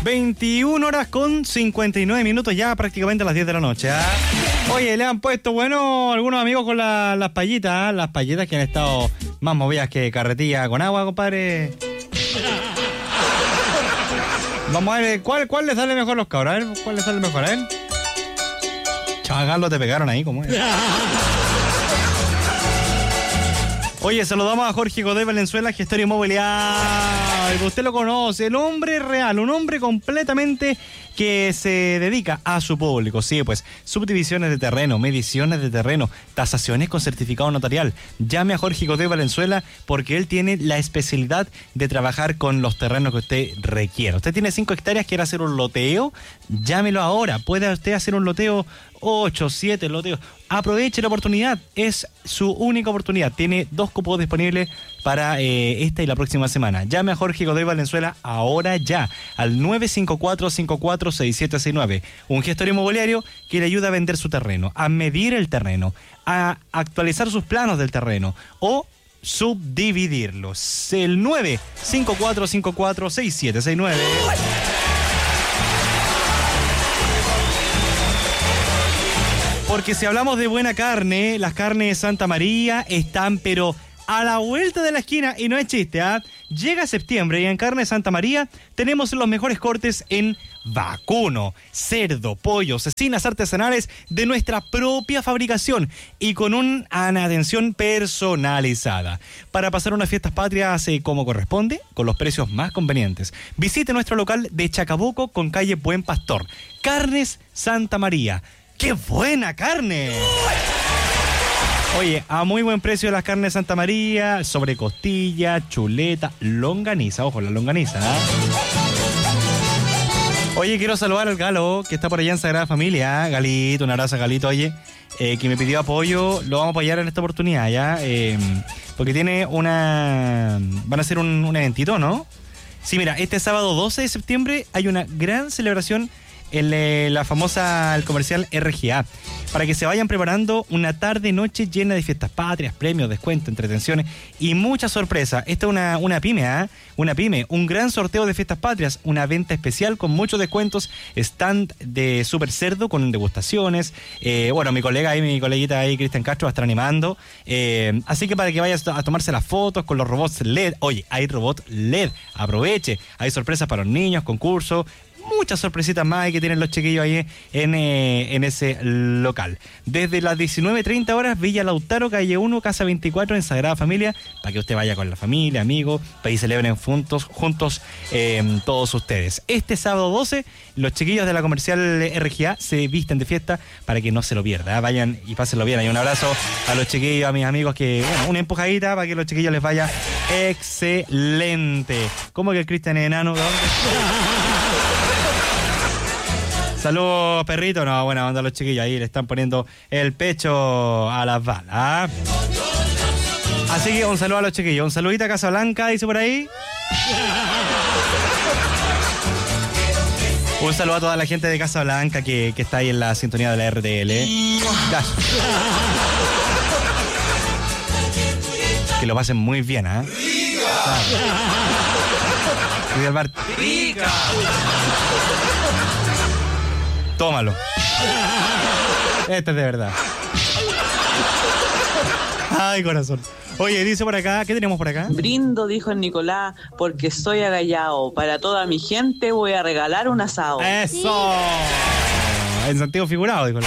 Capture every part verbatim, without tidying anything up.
veintiuna horas con cincuenta y nueve minutos, ya prácticamente a las diez de la noche. ¿eh? Oye, le han puesto, bueno, algunos amigos con la, las payitas, ¿eh? Las payitas que han estado más movidas que carretilla con agua, compadre. Vamos a ver, ¿cuál, cuál le sale mejor los cabros? A ver, ¿cuál le sale mejor? A ver. Chaval, te pegaron ahí, ¿cómo es? Oye, saludamos a Jorge Godoy Valenzuela, gestor inmobiliario. Usted lo conoce, el hombre real, un hombre completamente que se dedica a su público. Sí, pues, subdivisiones de terreno, mediciones de terreno, tasaciones con certificado notarial. Llame a Jorge Godoy Valenzuela porque él tiene la especialidad de trabajar con los terrenos que usted requiera. Usted tiene cinco hectáreas, quiere hacer un loteo, llámelo ahora. Puede usted hacer un loteo ocho, siete loteos. Aproveche la oportunidad, es su única oportunidad. Tiene dos cupos disponibles para eh, esta y la próxima semana. Llame a Jorge Godoy Valenzuela ahora ya, al nueve cinco cuatro, cinco cuatro seis siete seis nueve. Un gestor inmobiliario que le ayuda a vender su terreno, a medir el terreno, a actualizar sus planos del terreno o subdividirlos. El nueve cinco cuatro, cinco cuatro seis siete seis nueve. Porque si hablamos de buena carne, las carnes de Santa María están pero a la vuelta de la esquina y no es chiste, ¿ah? ¿eh? Llega septiembre y en Carne Santa María tenemos los mejores cortes en vacuno, cerdo, pollo, cecinas artesanales de nuestra propia fabricación y con una atención personalizada. Para pasar unas fiestas patrias eh, como corresponde, con los precios más convenientes. Visite nuestro local de Chacabuco con calle Buen Pastor. Carnes Santa María. ¡Qué buena carne! Oye, a muy buen precio las carnes Santa María, sobre costilla, chuleta, longaniza. Ojo, la longaniza, ¿eh? Oye, quiero saludar al Galo, que está por allá en Sagrada Familia. ¿eh? Galito, un abrazo a Galito, oye, eh, que me pidió apoyo. Lo vamos a apoyar en esta oportunidad, ¿ya? Eh, porque tiene una... Van a hacer un, un eventito, ¿no? Sí, mira, este sábado doce de septiembre hay una gran celebración en eh, la famosa, el comercial R G A, para que se vayan preparando una tarde-noche llena de fiestas patrias, premios, descuentos, entretenciones y muchas sorpresas. Esta es una, una pyme, ¿eh? Una pyme, un gran sorteo de fiestas patrias, una venta especial con muchos descuentos, stand de Super Cerdo con degustaciones. Eh, bueno, mi colega ahí, mi coleguita ahí, Cristian Castro, va a estar animando. Eh, así que para que vayas a tomarse las fotos con los robots L E D. Oye, hay robot L E D, aproveche. Hay sorpresas para los niños, concursos. Muchas sorpresitas más que tienen los chiquillos ahí en, eh, en ese local. Desde las diecinueve treinta horas, Villa Lautaro, calle uno, casa veinticuatro, en Sagrada Familia, para que usted vaya con la familia, amigos, para que celebren juntos, juntos eh, todos ustedes. Este sábado doce, los chiquillos de la comercial R G A se visten de fiesta para que no se lo pierda. ¿eh? Vayan y pásenlo bien. Hay un abrazo a los chiquillos, a mis amigos, que bueno, una empujadita para que los chiquillos les vaya excelente. ¿Cómo que el Cristian es enano? Saludos, perrito. No, buena onda los chiquillos. Ahí le están poniendo el pecho a las balas. Así que un saludo a los chiquillos. Un saludito a Casablanca, dice por ahí. Un saludo a toda la gente de Casablanca que, que está ahí en la sintonía de la R T L. Que lo pasen muy bien, ¿eh? Claro. ¡Rica! Tómalo. Este es de verdad. Ay, corazón. Oye, dice por acá, ¿qué tenemos por acá? Brindo, dijo el Nicolás, porque soy agallado. Para toda mi gente voy a regalar un asado. ¡Eso! Sí. En sentido figurado, dijo.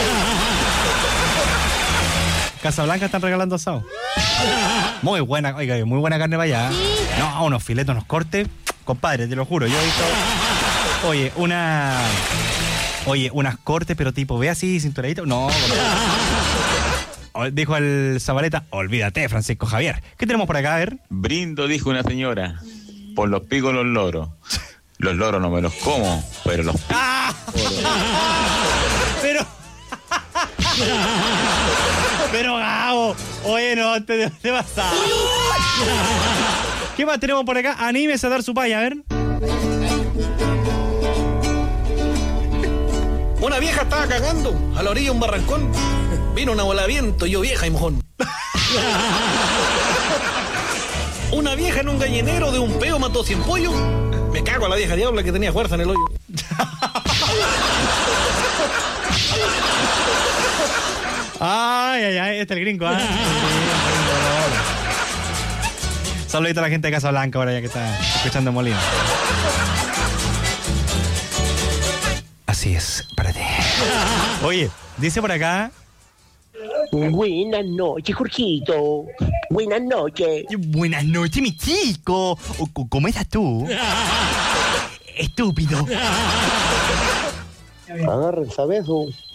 Casablanca están regalando asado. Muy buena, oiga, muy buena carne para allá. Sí. No, unos filetos, unos cortes. Compadre, te lo juro, yo he visto... Oye, una... Oye, unas cortes, pero tipo, ve así, cinturadito. No, dijo el Zabaleta, olvídate, Francisco Javier. ¿Qué tenemos por acá? A ver. Brindo, dijo una señora, por los picos los loros. Los loros no me los como, pero los picos. ¡Ah! Pero... Pero, Gabo, oye, no, te, te vas a... ¿Qué más tenemos por acá? Anímese a dar su paya, a ver. Una vieja estaba cagando a la orilla de un barrancón. Vino una bola de viento y yo vieja y mojón. Una vieja en un gallinero de un peo mató cien pollos. Me cago a la vieja diabla que tenía fuerza en el hoyo. Ay, ay, ay, este es el gringo, ¿ah? Saludito a la gente de Casablanca ahora ya que está escuchando Molino. Así es, para ti. Oye, dice por acá. Buenas noches, Jorgito. Buenas noches. Buenas noches, mi chico. ¿Cómo estás tú? Estúpido. Agárrense a beso.